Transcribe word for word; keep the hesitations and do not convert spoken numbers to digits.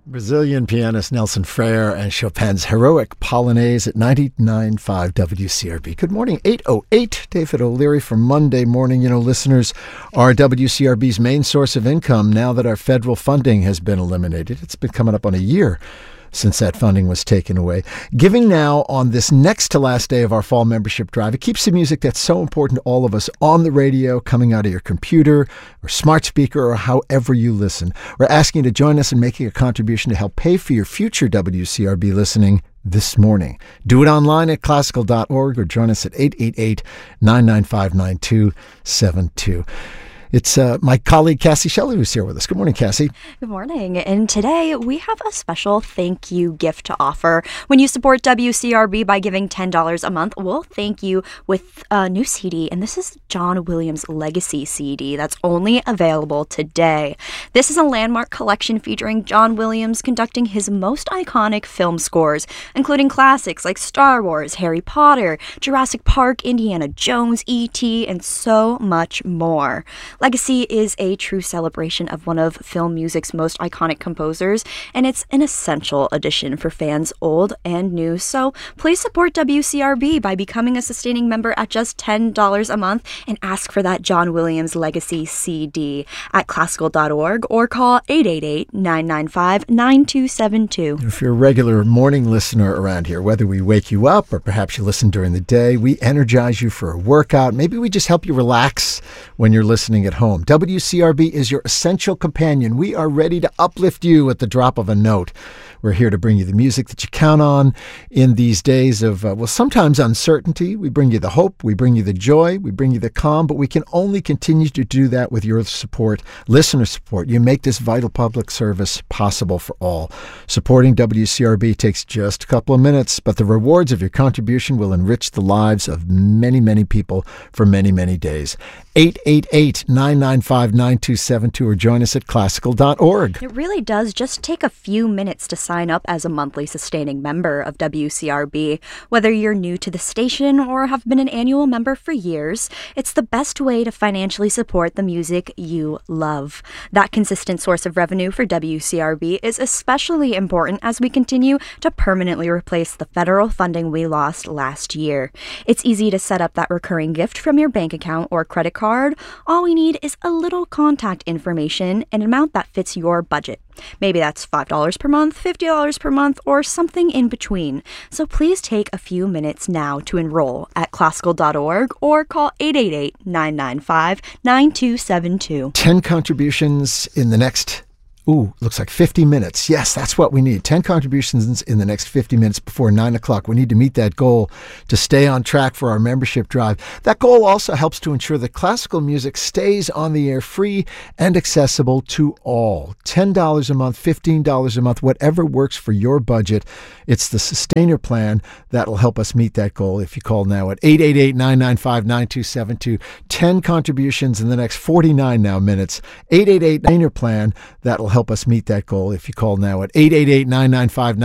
Brazilian pianist Nelson Freire and Chopin's Heroic Polonaise at ninety-nine point five W C R B. Good morning, eight oh eight. David O'Leary for Monday morning. You know, listeners are W C R B's main source of income now that our federal funding has been eliminated. It's been coming up on a year since that funding was taken away. Giving now on this next to last day of our fall membership drive. It keeps the music that's so important to all of us on the radio, coming out of your computer or smart speaker or however you listen. We're asking you to join us in making a contribution to help pay for your future W C R B listening this morning. Do it online at classical dot org or join us at eight eight eight, nine nine five, nine two seven two. It's uh, my colleague, Cassie Shelley, who's here with us. Good morning, Cassie. Good morning. And today we have a special thank you gift to offer. When you support W C R B by giving ten dollars a month, we'll thank you with a new C D. And this is John Williams' Legacy C D that's only available today. This is a landmark collection featuring John Williams conducting his most iconic film scores, including classics like Star Wars, Harry Potter, Jurassic Park, Indiana Jones, E T, and so much more. Legacy is a true celebration of one of film music's most iconic composers, and it's an essential addition for fans old and new. So please support W C R B by becoming a sustaining member at just ten dollars a month and ask for that John Williams Legacy C D at classical dot org or call eight eight eight, nine nine five, nine two seven two. If you're a regular morning listener around here, whether we wake you up or perhaps you listen during the day, we energize you for a workout. Maybe we just help you relax when you're listening at home. W C R B is your essential companion. We are ready to uplift you at the drop of a note. We're here to bring you the music that you count on in these days of, uh, well, sometimes uncertainty. We bring you the hope, we bring you the joy, we bring you the calm, but we can only continue to do that with your support, listener support. You make this vital public service possible for all. Supporting W C R B takes just a couple of minutes, but the rewards of your contribution will enrich the lives of many, many people for many, many days. eight eight eight, nine nine five, nine two seven two or join us at classical dot org. It really does just take a few minutes to sign up as a monthly sustaining member of W C R B. Whether you're new to the station or have been an annual member for years, it's the best way to financially support the music you love. That consistent source of revenue for W C R B is especially important as we continue to permanently replace the federal funding we lost last year. It's easy to set up that recurring gift from your bank account or credit card. All we need is a little contact information and an amount that fits your budget. Maybe that's five dollars per month, fifty dollars per month, or something in between. So please take a few minutes now to enroll at classical dot org or call eight eight eight, nine nine five, nine two seven two. ten contributions in the next Ooh, looks like fifty minutes. Yes, that's what we need. ten contributions in the next fifty minutes before nine o'clock. We need to meet that goal to stay on track for our membership drive. That goal also helps to ensure that classical music stays on the air free and accessible to all. ten dollars a month, fifteen dollars a month, whatever works for your budget. It's the Sustainer plan that will help us meet that goal. If you call now at eight eight eight, nine nine five, nine two seven two. ten contributions in the next forty-nine now minutes. eight eight eight, Sustainer plan that will help us meet that goal. If you call now at eight eight eight, nine nine five,